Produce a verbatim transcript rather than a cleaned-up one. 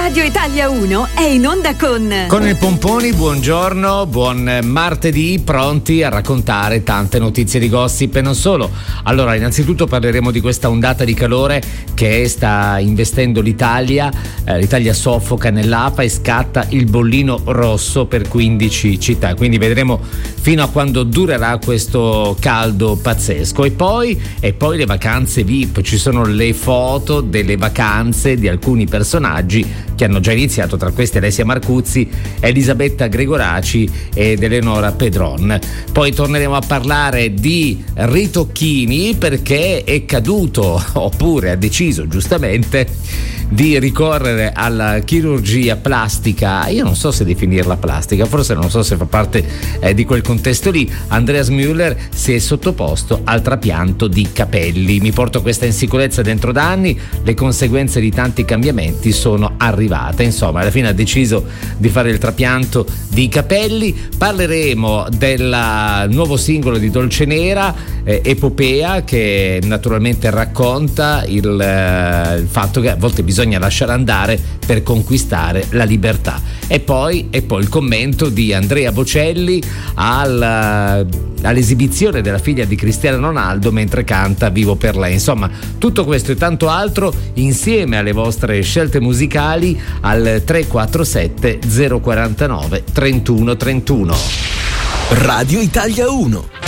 Radio Italia uno è in onda con Con il Pomponi. Buongiorno, buon martedì, pronti a raccontare tante notizie di gossip e non solo. Allora, innanzitutto parleremo di questa ondata di calore che sta investendo l'Italia. Eh, L'Italia soffoca nell'A P A e scatta il bollino rosso per quindici città, quindi vedremo fino a quando durerà questo caldo pazzesco. E poi, e poi le vacanze V I P, ci sono le foto delle vacanze di alcuni personaggi che hanno già iniziato, tra questi Alessia Marcuzzi, Elisabetta Gregoraci ed Eleonora Pedron. Poi torneremo a parlare di ritocchini perché è caduto, oppure ha deciso giustamente di ricorrere alla chirurgia plastica. Io non so se definirla plastica, forse non so se fa parte eh, di quel contesto lì. Andreas Müller si è sottoposto al trapianto di capelli. Mi porto questa insicurezza dentro da anni, le conseguenze di tanti cambiamenti sono arrivate. Insomma, alla fine ha deciso di fare il trapianto di capelli. Parleremo del nuovo singolo di Dolcenera, eh, Epopea, che naturalmente racconta il, eh, il fatto che a volte bisogna bisogna lasciare andare per conquistare la libertà. E poi, e poi il commento di Andrea Bocelli al, all'esibizione della figlia di Cristiano Ronaldo mentre canta Vivo per lei. Insomma, tutto questo e tanto altro insieme alle vostre scelte musicali al tre quattro sette zero quattro nove trentuno trentuno. Radio Italia uno.